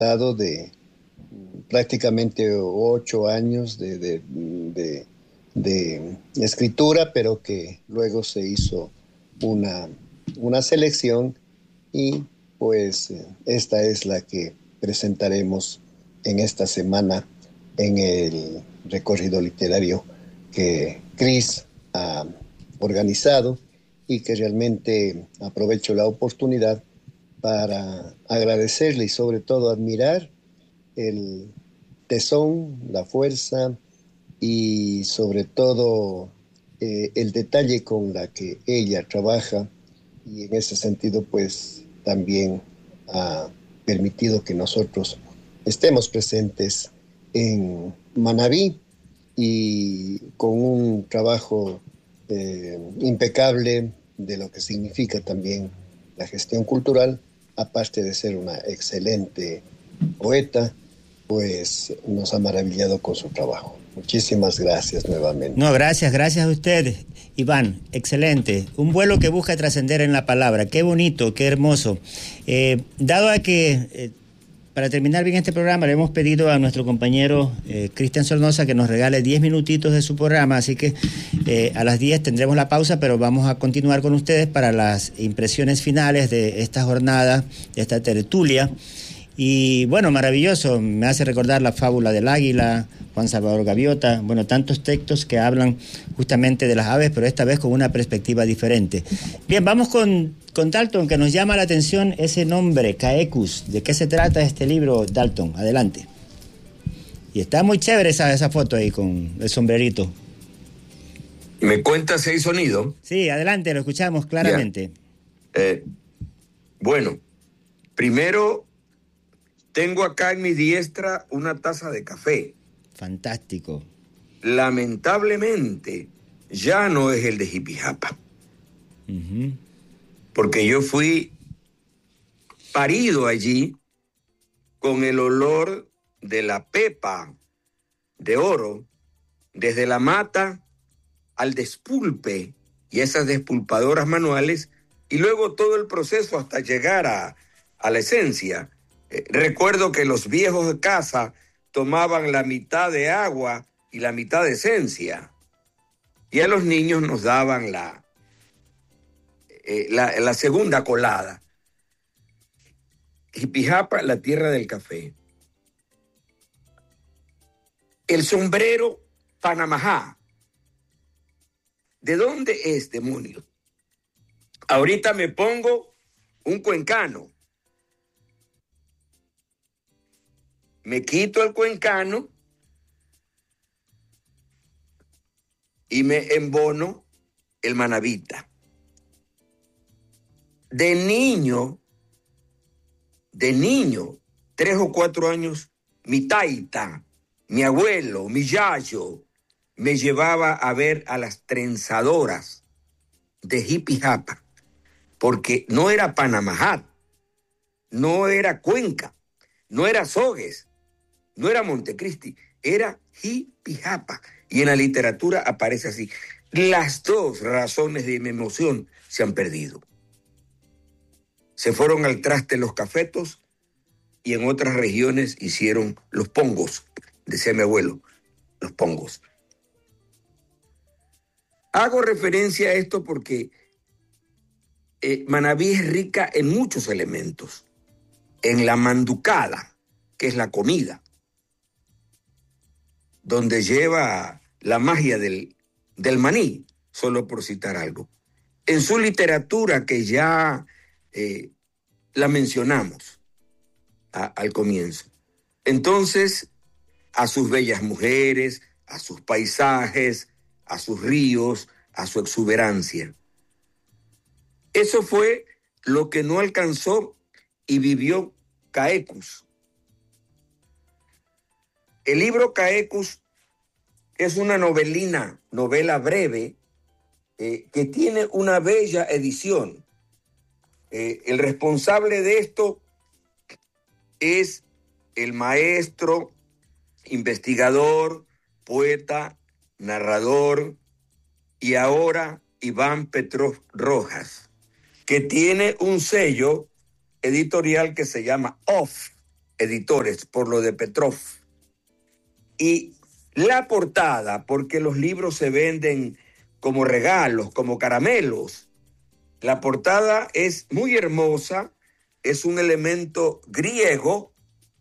resultado de prácticamente 8 años de escritura, pero que luego se hizo una, una selección y pues esta es la que presentaremos en esta semana en el recorrido literario que Cris ha organizado y que realmente aprovecho la oportunidad para agradecerle y sobre todo admirar el tesón, la fuerza y sobre todo el detalle con la que ella trabaja y en ese sentido pues también ha permitido que nosotros estemos presentes en Manabí y con un trabajo impecable de lo que significa también la gestión cultural, aparte de ser una excelente poeta, pues nos ha maravillado con su trabajo. Muchísimas gracias nuevamente. No, gracias a ustedes, Iván, excelente. Un vuelo que busca trascender en la palabra. Qué bonito, qué hermoso. Dado a que, para terminar bien este programa, le hemos pedido a nuestro compañero Cristian Sornosa que nos regale 10 minutitos de su programa, así que a las 10 tendremos la pausa, pero vamos a continuar con ustedes para las impresiones finales de esta jornada, de esta tertulia. Y bueno, maravilloso, me hace recordar la fábula del águila, Juan Salvador Gaviota, bueno, tantos textos que hablan justamente de las aves, pero esta vez con una perspectiva diferente. Bien, vamos con Dalton, que nos llama la atención ese nombre, Caecus. ¿De qué se trata este libro, Dalton? Adelante. Y está muy chévere esa foto ahí con el sombrerito. ¿Me cuentas si hay sonido? Sí, adelante, lo escuchamos claramente. Bueno, primero tengo acá en mi diestra una taza de café. Fantástico. Lamentablemente, ya no es el de Jipijapa. Porque yo fui parido allí con el olor de la pepa de oro, desde la mata al despulpe y esas despulpadoras manuales, y luego todo el proceso hasta llegar a la esencia. Recuerdo que los viejos de casa tomaban la mitad de agua y la mitad de esencia, y a los niños nos daban la segunda colada. Jipijapa, la tierra del café. El sombrero Panamajá. ¿De dónde es, demonio? Ahorita me pongo un cuencano. Me quito el cuencano y me embono el manabita. De niño, 3 o 4 años, mi taita, mi abuelo, mi yayo, me llevaba a ver a las trenzadoras de Jipijapa, porque no era Panamajá, no era Cuenca, no era Sogues, no era Montecristi, era Jipijapa. Y en la literatura aparece así. Las dos razones de mi emoción se han perdido. Se fueron al traste los cafetos y en otras regiones hicieron los pongos, decía mi abuelo, los pongos. Hago referencia a esto porque Manabí es rica en muchos elementos. En la manducada, que es la comida, donde lleva la magia del maní, solo por citar algo. En su literatura, que ya la mencionamos al comienzo. Entonces, a sus bellas mujeres, a sus paisajes, a sus ríos, a su exuberancia. Eso fue lo que no alcanzó y vivió Caecus. El libro Caecus es una novela breve, que tiene una bella edición. El responsable de esto es el maestro, investigador, poeta, narrador, y ahora Iván Petrov Rojas, que tiene un sello editorial que se llama OFF, editores, por lo de Petrov. Y la portada, porque los libros se venden como regalos, como caramelos. La portada es muy hermosa, es un elemento griego,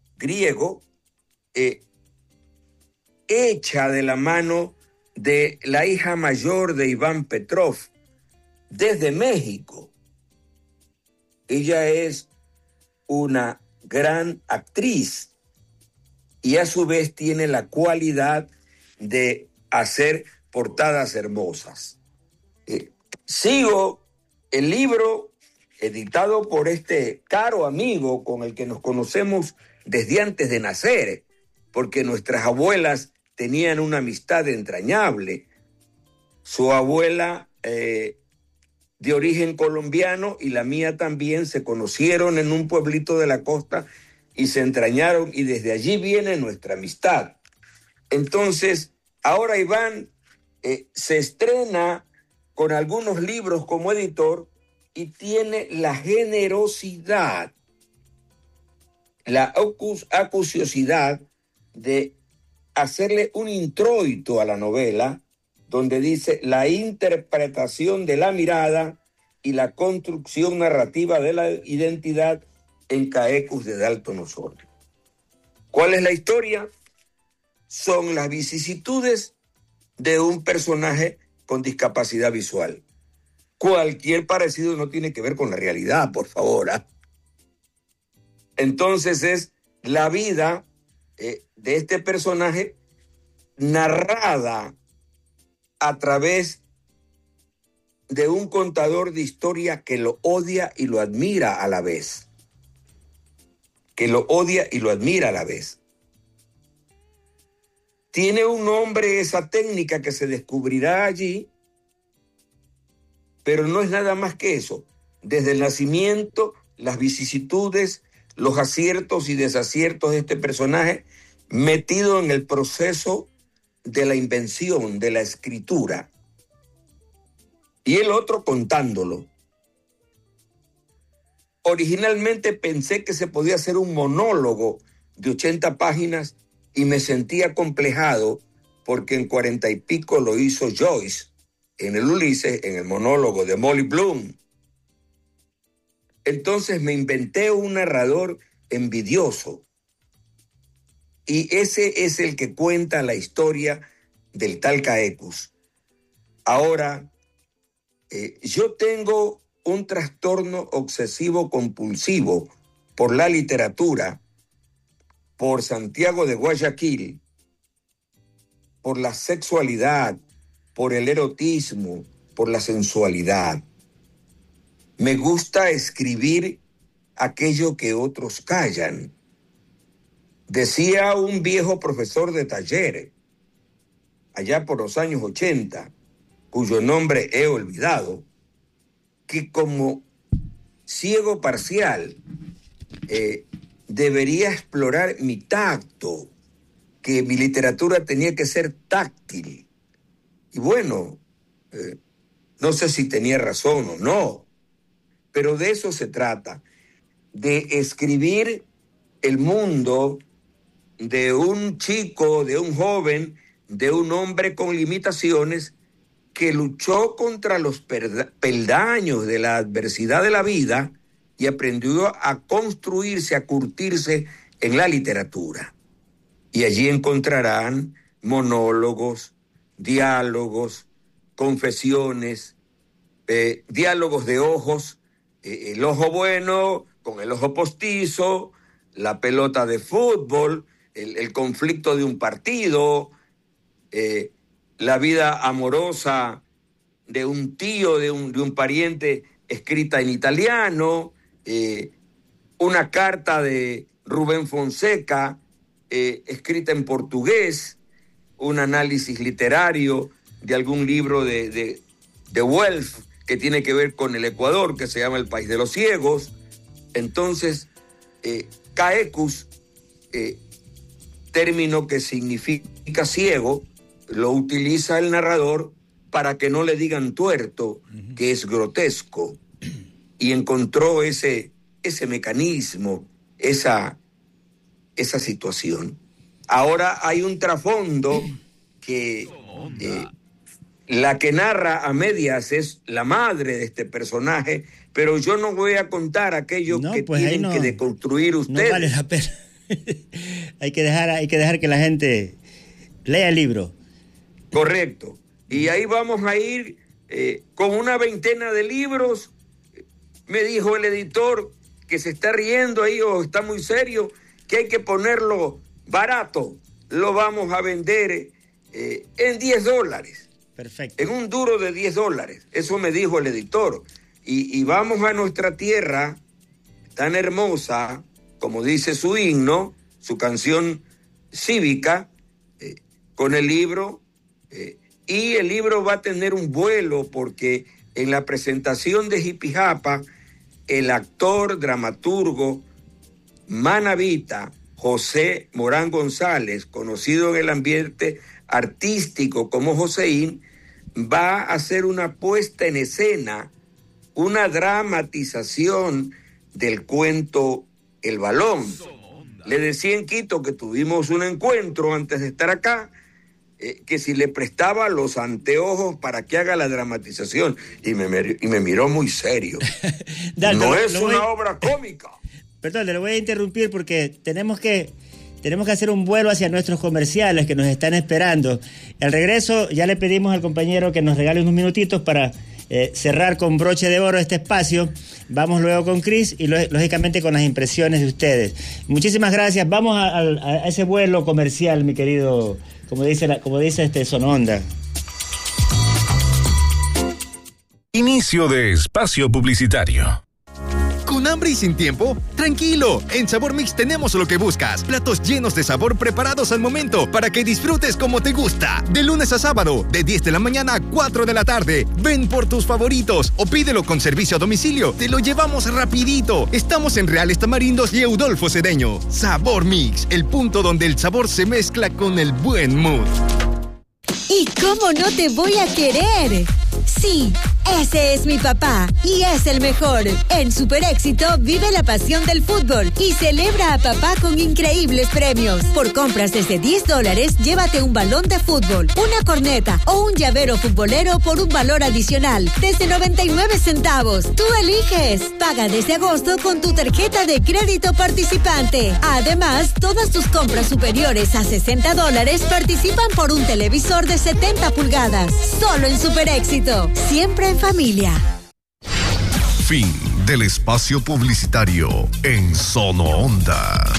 hecha de la mano de la hija mayor de Iván Petrov, desde México. Ella es una gran actriz y a su vez tiene la cualidad de hacer portadas hermosas. Sigo el libro editado por este caro amigo con el que nos conocemos desde antes de nacer, porque nuestras abuelas tenían una amistad entrañable. Su abuela de origen colombiano y la mía también se conocieron en un pueblito de la costa y se entrañaron, y desde allí viene nuestra amistad. Entonces, ahora Iván se estrena con algunos libros como editor y tiene la generosidad, la acuciosidad de hacerle un introito a la novela donde dice la interpretación de la mirada y la construcción narrativa de la identidad en Caecus de Dalton Osornio. ¿Cuál es la historia? Son las vicisitudes de un personaje con discapacidad visual. Cualquier parecido no tiene que ver con la realidad, por favor. Entonces es la vida de este personaje narrada a través de un contador de historia que lo odia y lo admira a la vez. Tiene un nombre esa técnica que se descubrirá allí, pero no es nada más que eso. Desde el nacimiento, las vicisitudes, los aciertos y desaciertos de este personaje metido en el proceso de la invención, de la escritura. Y el otro contándolo. Originalmente pensé que se podía hacer un monólogo de 80 páginas y me sentí acomplejado porque en 40 y pico lo hizo Joyce en el Ulises, en el monólogo de Molly Bloom. Entonces me inventé un narrador envidioso y ese es el que cuenta la historia del tal Caecus. Ahora, yo tengo un trastorno obsesivo compulsivo por la literatura, por Santiago de Guayaquil, por la sexualidad, por el erotismo, por la sensualidad. Me gusta escribir aquello que otros callan. Decía un viejo profesor de taller, allá por los años 80, cuyo nombre he olvidado, que como ciego parcial debería explorar mi tacto, que mi literatura tenía que ser táctil. Y bueno, no sé si tenía razón o no, pero de eso se trata, de escribir el mundo de un chico, de un joven, de un hombre con limitaciones que luchó contra los peldaños de la adversidad de la vida y aprendió a construirse, a curtirse en la literatura. Y allí encontrarán monólogos, diálogos, confesiones, diálogos de ojos, el ojo bueno con el ojo postizo, la pelota de fútbol, el conflicto de un partido, la vida amorosa de un tío, de un pariente escrita en italiano, una carta de Rubén Fonseca escrita en portugués, un análisis literario de algún libro de Welf que tiene que ver con el Ecuador, que se llama El País de los Ciegos. Entonces, Caecus, término que significa ciego, lo utiliza el narrador para que no le digan tuerto, que es grotesco, y encontró ese mecanismo, esa esa situación. Ahora hay un trasfondo que la que narra a medias es la madre de este personaje, pero yo no voy a contar aquello que pues tienen que deconstruir ustedes. No vale la pena. hay que dejar que la gente lea el libro. Correcto. Y ahí vamos a ir con una veintena de libros. Me dijo el editor que se está riendo ahí o está muy serio, que hay que ponerlo barato. Lo vamos a vender en $10. Perfecto. En un duro de $10. Eso me dijo el editor. Y vamos a nuestra tierra tan hermosa, como dice su himno, su canción cívica, con el libro. Y el libro va a tener un vuelo porque en la presentación de Jipijapa, el actor, dramaturgo, manabita, José Morán González, conocido en el ambiente artístico como Joséín, va a hacer una puesta en escena, una dramatización del cuento El Balón. Le decía en Quito que tuvimos un encuentro antes de estar acá, que si le prestaba los anteojos para que haga la dramatización, y me miró muy serio. No es una obra cómica. Perdón, le voy a interrumpir porque tenemos que hacer un vuelo hacia nuestros comerciales que nos están esperando. Al regreso ya le pedimos al compañero que nos regale unos minutitos para cerrar con broche de oro este espacio. Vamos luego con Chris y lógicamente con las impresiones de ustedes. Muchísimas gracias. Vamos a ese vuelo comercial, mi querido, como dice Sononda. Inicio de espacio publicitario. ¿Con hambre y sin tiempo? ¡Tranquilo! En Sabor Mix tenemos lo que buscas. Platos llenos de sabor preparados al momento para que disfrutes como te gusta. De lunes a sábado, de 10 de la mañana a 4 de la tarde. Ven por tus favoritos o pídelo con servicio a domicilio. Te lo llevamos rapidito. Estamos en Reales Tamarindos y Eudolfo Cedeño. Sabor Mix, el punto donde el sabor se mezcla con el buen mood. ¿Y cómo no te voy a querer? Sí, ese es mi papá y es el mejor. En Super Éxito vive la pasión del fútbol y celebra a papá con increíbles premios. Por compras desde $10, llévate un balón de fútbol, una corneta o un llavero futbolero por un valor adicional desde 99 centavos. Tú eliges. Paga desde agosto con tu tarjeta de crédito participante. Además, todas tus compras superiores a $60 participan por un televisor de 70 pulgadas. Solo en Super Éxito. Siempre en familia. Fin del espacio publicitario en Sono Onda.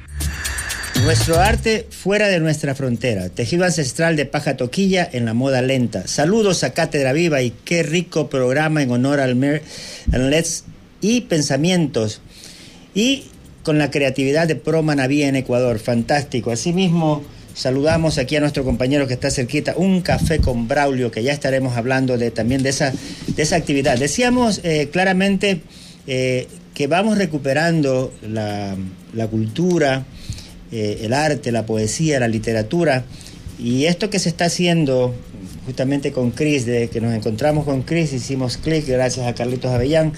Nuestro arte fuera de nuestra frontera. Tejido ancestral de paja toquilla en la moda lenta. Saludos a Cátedra Viva y qué rico programa en honor al Let's y pensamientos. Y con la creatividad de Pro Manaví en Ecuador. Fantástico. Asimismo, saludamos aquí a nuestro compañero que está cerquita, Un Café con Braulio, que ya estaremos hablando también de esa actividad. Decíamos claramente que vamos recuperando la cultura, el arte, la poesía, la literatura, y esto que se está haciendo justamente con Chris, de que nos encontramos con Chris, hicimos clic gracias a Carlitos Avellán,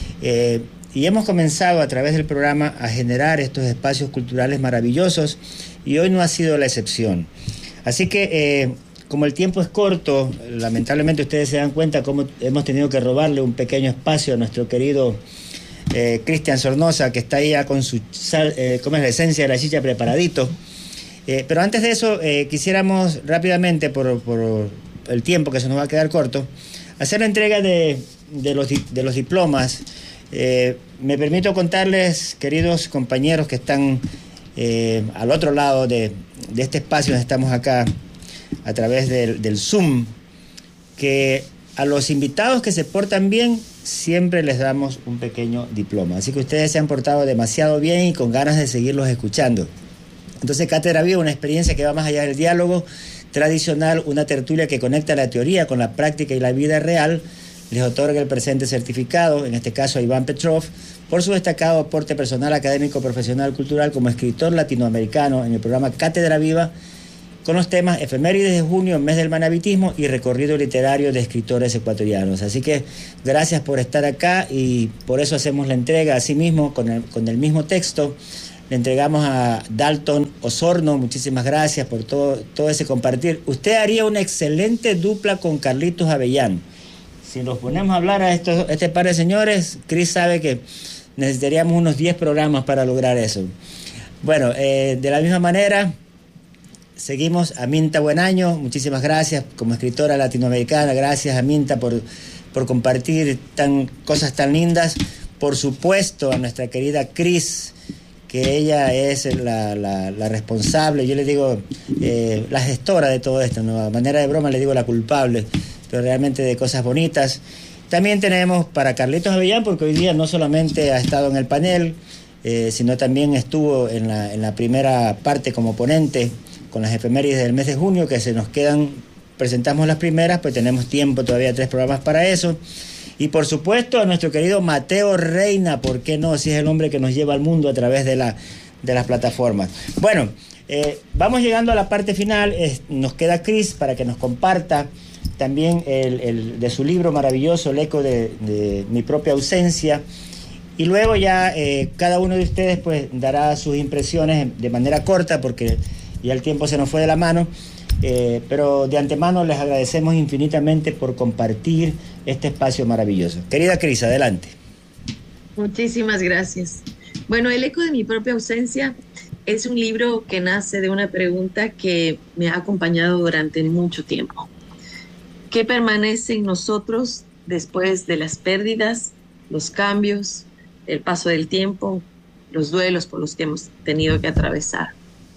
y hemos comenzado a través del programa a generar estos espacios culturales maravillosos, y hoy no ha sido la excepción. Así que, como el tiempo es corto, lamentablemente ustedes se dan cuenta cómo hemos tenido que robarle un pequeño espacio a nuestro querido Cristian Sornosa, que está ahí ya con su como es la esencia de la chicha preparadito. Pero antes de eso, quisiéramos rápidamente, por el tiempo que se nos va a quedar corto, hacer la entrega de los diplomas. Me permito contarles, queridos compañeros que están al otro lado de este espacio donde estamos acá a través del Zoom, que a los invitados que se portan bien siempre les damos un pequeño diploma. Así que ustedes se han portado demasiado bien y con ganas de seguirlos escuchando. Entonces, Cátedra Viva, una experiencia que va más allá del diálogo tradicional, una tertulia que conecta la teoría con la práctica y la vida real, les otorga el presente certificado, en este caso a Iván Petrov, por su destacado aporte personal, académico, profesional, cultural, como escritor latinoamericano en el programa Cátedra Viva, con los temas Efemérides de Junio, Mes del Manabitismo y Recorrido Literario de Escritores Ecuatorianos. Así que gracias por estar acá y por eso hacemos la entrega, así mismo, con el mismo texto, le entregamos a Dalton Osorno. Muchísimas gracias por todo ese compartir. Usted haría una excelente dupla con Carlitos Avellán. Si nos ponemos a hablar a este par de señores, Cris sabe que necesitaríamos unos 10 programas para lograr eso. Bueno, de la misma manera, seguimos a Minta Buenaño. Muchísimas gracias como escritora latinoamericana. Gracias a Minta por compartir cosas tan lindas. Por supuesto, a nuestra querida Cris, que ella es la responsable, yo le digo la gestora de todo esto, ¿no? A manera de broma le digo la culpable, pero realmente de cosas bonitas. También tenemos para Carlitos Avellán, porque hoy día no solamente ha estado en el panel, sino también estuvo en la primera parte como ponente con las efemérides del mes de junio, que se nos quedan, presentamos las primeras, pues tenemos tiempo, todavía 3 programas para eso. Y por supuesto a nuestro querido Mateo Reina, ¿por qué no? Si es el hombre que nos lleva al mundo a través de las plataformas. Bueno, vamos llegando a la parte final. Nos queda Cris para que nos comparta también de su libro maravilloso, El eco de mi propia ausencia. Y luego ya cada uno de ustedes pues dará sus impresiones de manera corta, porque ya el tiempo se nos fue de la mano. Pero de antemano les agradecemos infinitamente por compartir este espacio maravilloso. Querida Cris, adelante. Muchísimas gracias. Bueno, El eco de mi propia ausencia es un libro que nace de una pregunta que me ha acompañado durante mucho tiempo. ¿Qué permanece en nosotros después de las pérdidas, los cambios, el paso del tiempo, los duelos por los que hemos tenido que atravesar?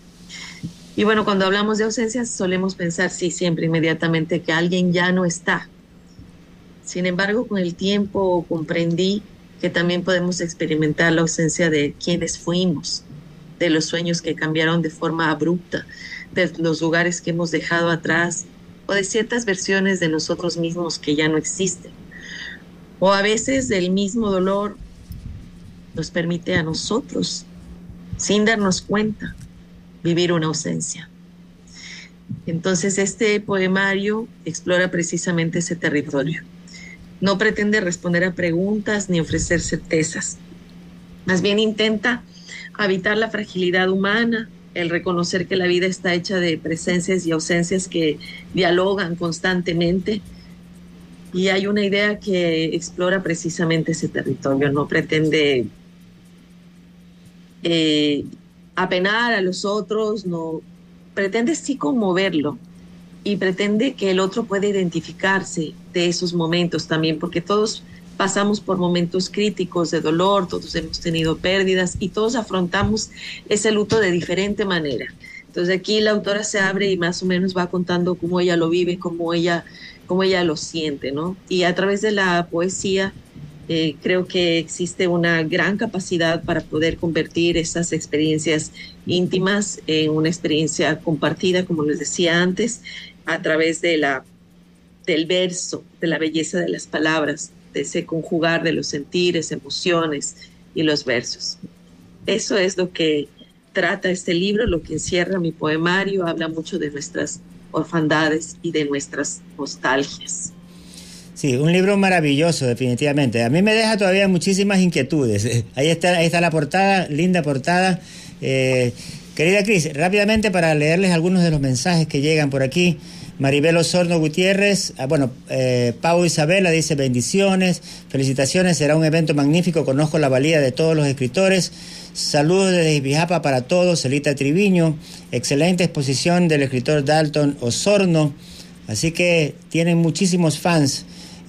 Y bueno, cuando hablamos de ausencias solemos pensar, sí, siempre inmediatamente que alguien ya no está. Sin embargo, con el tiempo comprendí que también podemos experimentar la ausencia de quienes fuimos, de los sueños que cambiaron de forma abrupta, de los lugares que hemos dejado atrás, o de ciertas versiones de nosotros mismos que ya no existen. O a veces del mismo dolor nos permite a nosotros, sin darnos cuenta, vivir una ausencia. Entonces este poemario explora precisamente ese territorio. No pretende responder a preguntas ni ofrecer certezas. Más bien intenta habitar la fragilidad humana, el reconocer que la vida está hecha de presencias y ausencias que dialogan constantemente. Y hay una idea que explora precisamente ese territorio. No pretende apenar a los otros, no pretende sí conmoverlo, y pretende que el otro pueda identificarse de esos momentos también, porque todos pasamos por momentos críticos de dolor, todos hemos tenido pérdidas y todos afrontamos ese luto de diferente manera. Entonces aquí la autora se abre y más o menos va contando cómo ella lo vive, cómo ella lo siente, ¿no? Y a través de la poesía creo que existe una gran capacidad para poder convertir esas experiencias íntimas en una experiencia compartida, como les decía antes, a través del verso, de la belleza de las palabras, de ese conjugar de los sentires, emociones y los versos. Eso es lo que trata este libro, lo que encierra mi poemario. Habla mucho de nuestras orfandades y de nuestras nostalgias. Sí, un libro maravilloso, definitivamente. A mí me deja todavía muchísimas inquietudes. Ahí está la portada, linda portada. Querida Cris, rápidamente para leerles algunos de los mensajes que llegan por aquí. Maribel Osorno Gutiérrez, Pau Isabela dice: bendiciones, felicitaciones, será un evento magnífico, conozco la valía de todos los escritores. Saludos desde Ibijapa para todos. Celita Triviño, excelente exposición del escritor Dalton Osorno. Así que tienen muchísimos fans.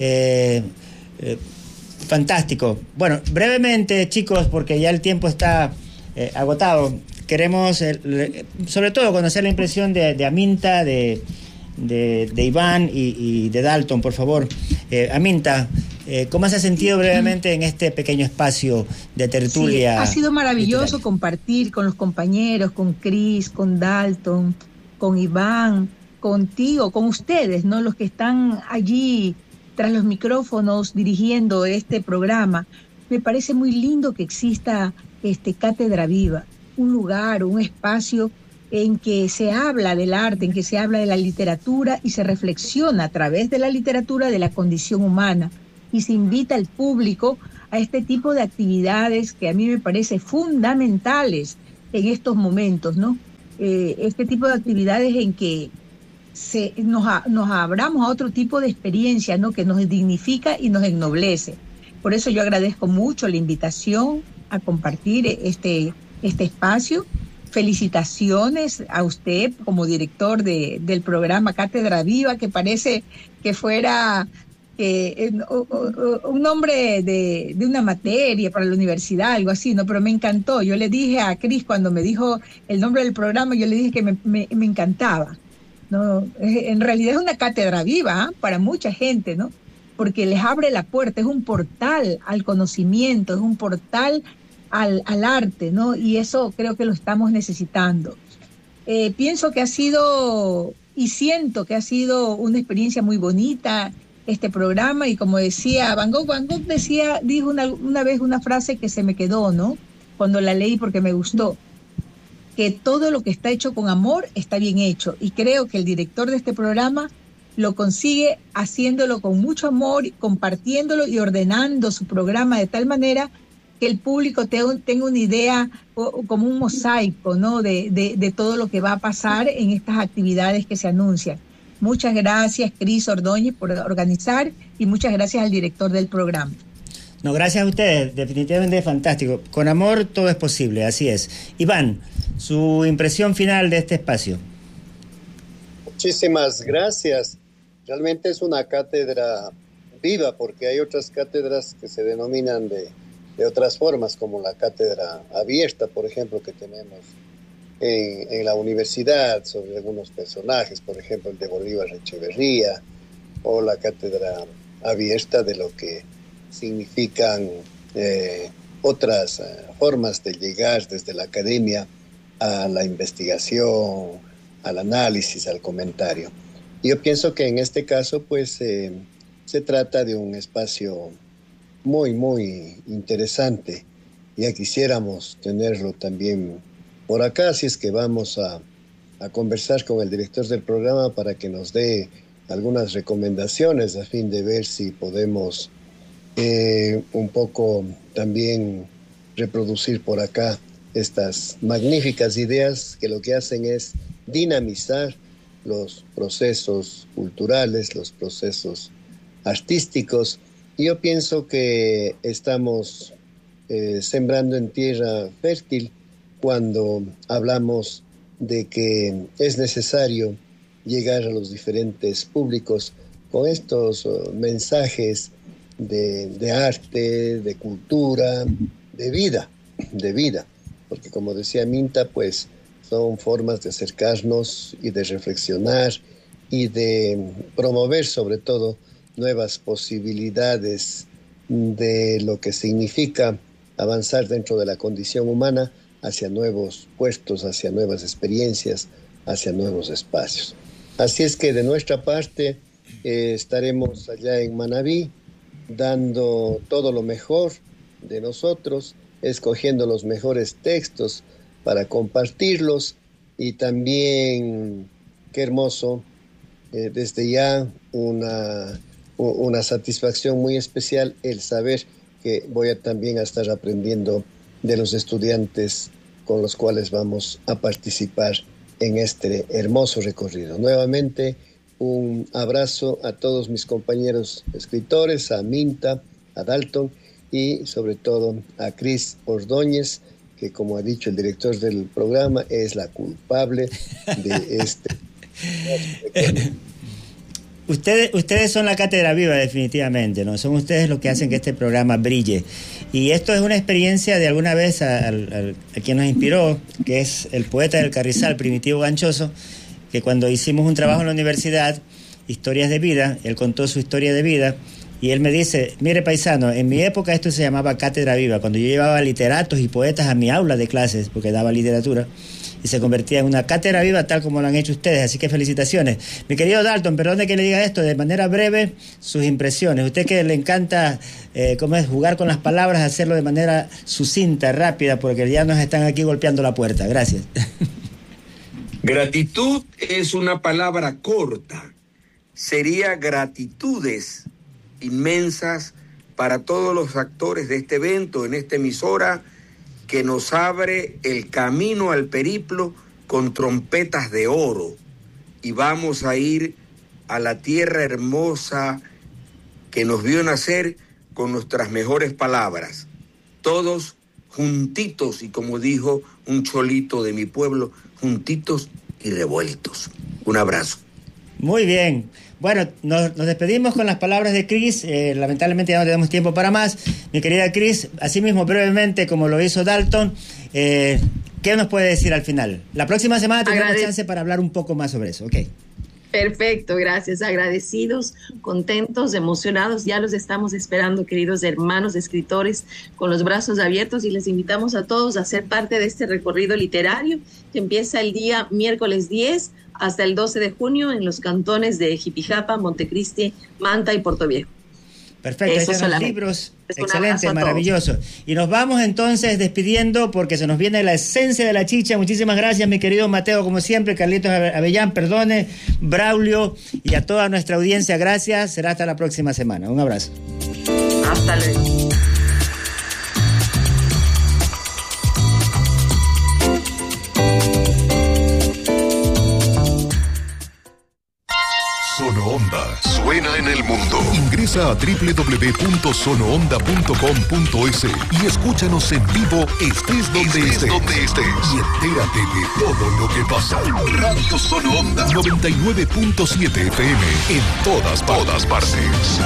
Fantástico. Bueno, brevemente, chicos, porque ya el tiempo está agotado, queremos sobre todo conocer la impresión de Aminta, de Iván y de Dalton, por favor. Aminta, ¿cómo se ha sentido brevemente en este pequeño espacio de tertulia? Sí, ha sido maravilloso compartir con los compañeros, con Cris, con Dalton, con Iván, contigo, con ustedes, ¿no? Los que están allí tras los micrófonos dirigiendo este programa. Me parece muy lindo que exista Cátedra Viva, un lugar, un espacio en que se habla del arte, en que se habla de la literatura y se reflexiona a través de la literatura de la condición humana, y se invita al público a este tipo de actividades que a mí me parece fundamentales en estos momentos, ¿no? Este tipo de actividades en que nos abramos a otro tipo de experiencia, ¿no? Que nos dignifica y nos ennoblece. Por eso yo agradezco mucho la invitación a compartir este espacio. Felicitaciones a usted como director del programa Cátedra Viva, que parece que fuera un nombre de una materia para la universidad, algo así, ¿no? Pero me encantó. Yo le dije a Cris, cuando me dijo el nombre del programa, yo le dije que me encantaba, ¿no? En realidad es una cátedra viva, ¿eh? Para mucha gente, ¿no? Porque les abre la puerta, es un portal al conocimiento, es un portal al arte, ¿no? Y eso creo que lo estamos necesitando. Pienso que ha sido, y siento que ha sido una experiencia muy bonita este programa, y como decía Van Gogh dijo una vez una frase que se me quedó, ¿no? Cuando la leí, porque me gustó, que todo lo que está hecho con amor está bien hecho, y creo que el director de este programa lo consigue haciéndolo con mucho amor, compartiéndolo y ordenando su programa de tal manera que el público tenga una idea como un mosaico, ¿no? de todo lo que va a pasar en estas actividades que se anuncian. Muchas gracias, Cris Ordóñez, por organizar, y muchas gracias al director del programa. No, gracias a ustedes, definitivamente fantástico. Con amor todo es posible, así es. Iván, su impresión final de este espacio. Muchísimas gracias. Realmente es una cátedra viva, porque hay otras cátedras que se denominan de otras formas, como la cátedra abierta, por ejemplo, que tenemos en la universidad sobre algunos personajes, por ejemplo el de Bolívar Echeverría, o la cátedra abierta de lo que significan otras formas de llegar desde la academia a la investigación, al análisis, al comentario. Yo pienso que en este caso pues se trata de un espacio muy, muy interesante. Ya quisiéramos tenerlo también por acá, si es que vamos a conversar con el director del programa para que nos dé algunas recomendaciones a fin de ver si podemos un poco también reproducir por acá estas magníficas ideas que lo que hacen es dinamizar los procesos culturales, los procesos artísticos. Y yo pienso que estamos sembrando en tierra fértil cuando hablamos de que es necesario llegar a los diferentes públicos con estos mensajes de arte, de cultura, de vida, porque como decía Minta, pues son formas de acercarnos y de reflexionar y de promover sobre todo nuevas posibilidades de lo que significa avanzar dentro de la condición humana hacia nuevos puestos, hacia nuevas experiencias, hacia nuevos espacios. Así es que de nuestra parte estaremos allá en Manabí dando todo lo mejor de nosotros, escogiendo los mejores textos para compartirlos, y también, qué hermoso, desde ya una satisfacción muy especial el saber que voy también a estar aprendiendo de los estudiantes con los cuales vamos a participar en este hermoso recorrido. Nuevamente, un abrazo a todos mis compañeros escritores, a Minta, a Dalton y sobre todo a Cris Ordóñez, que como ha dicho el director del programa, es la culpable de este... Ustedes son la cátedra viva, definitivamente, ¿no? Son ustedes los que hacen que este programa brille. Y esto es una experiencia de alguna vez a quien nos inspiró, que es el poeta del Carrizal, Primitivo Ganchoso, que cuando hicimos un trabajo en la universidad, Historias de Vida, él contó su historia de vida, y él me dice, mire paisano, en mi época esto se llamaba cátedra viva, cuando yo llevaba literatos y poetas a mi aula de clases, porque daba literatura, y se convertía en una cátedra viva tal como lo han hecho ustedes, así que felicitaciones. Mi querido Dalton, perdone que le diga esto, de manera breve, sus impresiones. Usted que le encanta cómo es jugar con las palabras, hacerlo de manera sucinta, rápida, porque ya nos están aquí golpeando la puerta. Gracias. Gratitud es una palabra corta. Sería gratitudes inmensas para todos los actores de este evento, en esta emisora, que nos abre el camino al periplo con trompetas de oro, y vamos a ir a la tierra hermosa que nos vio nacer con nuestras mejores palabras, todos juntitos, y como dijo un cholito de mi pueblo, juntitos y revueltos. Un abrazo. Muy bien. Bueno, nos despedimos con las palabras de Cris. Lamentablemente ya no tenemos tiempo para más. Mi querida Cris, así mismo brevemente como lo hizo Dalton, ¿qué nos puede decir al final? La próxima semana tendremos chance para hablar un poco más sobre eso. Ok. Perfecto, gracias. Agradecidos, contentos, emocionados. Ya los estamos esperando, queridos hermanos escritores, con los brazos abiertos, y les invitamos a todos a ser parte de este recorrido literario que empieza el día miércoles 10 hasta el 12 de junio en los cantones de Jipijapa, Montecristi, Manta y Puerto Viejo. Perfecto, ahí están los libros, excelente, maravilloso. Y nos vamos entonces despidiendo porque se nos viene la esencia de la chicha. Muchísimas gracias, mi querido Mateo, como siempre, Carlitos Avellán, perdone, Braulio, y a toda nuestra audiencia, gracias. Será hasta la próxima semana. Un abrazo. Hasta luego. Sono Onda suena en el mundo. Ingresa a www.sonoonda.com.es y escúchanos en vivo, estés donde estés. Y entérate de todo lo que pasa. Radio Sono Onda 99.7 FM en todas partes.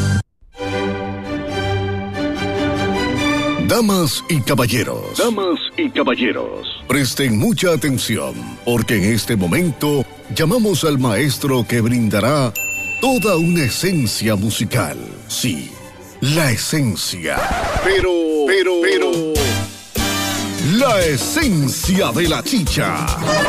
Damas y caballeros. Presten mucha atención, porque en este momento llamamos al maestro que brindará toda una esencia musical. Sí, la esencia. Pero... la esencia de la chicha.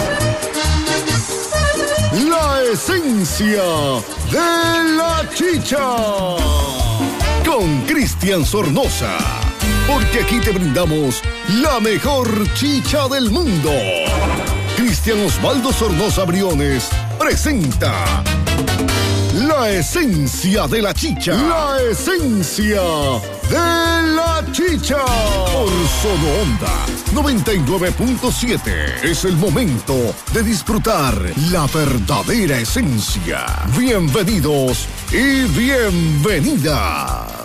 La esencia de la chicha. Con Cristian Sornosa. Porque aquí te brindamos la mejor chicha del mundo. Cristian Osvaldo Sornosa Briones presenta la esencia de la chicha. La esencia de la chicha. Por Sono Onda 99.7. Es el momento de disfrutar la verdadera esencia. Bienvenidos y bienvenidas.